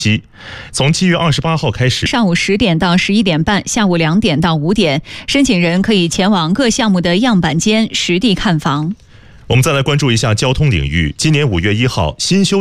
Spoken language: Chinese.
从7月28号开始， 上午10点到11点半，下午2点到5点，申请人可以前往各项目的样板间实地看房。 我们再来关注一下交通领域。今年5月1号，新修